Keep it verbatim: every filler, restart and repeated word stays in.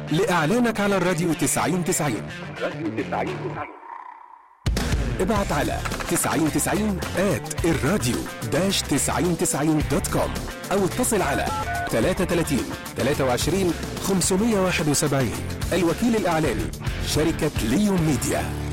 لإعلانك على الراديو تسعين تسعين. ابعت على تسعين تسعين آت الراديو داش تسعين تسعين دوت كوم أو اتصل على ثلاثة ثلاثين ثلاثة وعشرين خمسمية وواحد وسبعين. الوكيل الإعلاني شركة ليون ميديا.